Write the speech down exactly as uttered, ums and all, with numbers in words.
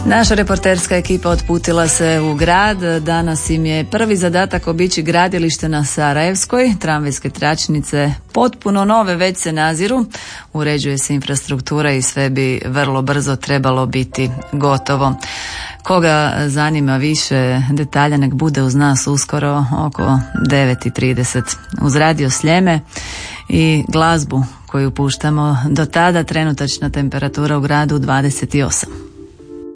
Naša reporterska ekipa otputila se u grad. Danas im je prvi zadatak obići gradilište na Sarajevskoj. Tramvajske tračnice potpuno nove već se naziru. Uređuje se infrastruktura i sve bi vrlo brzo trebalo biti gotovo. Koga zanima više detalja, nek bude uz nas uskoro oko devet i trideset. Uz radio Sljeme i glazbu koju puštamo do tada, trenutačna temperatura u gradu dvadeset osam.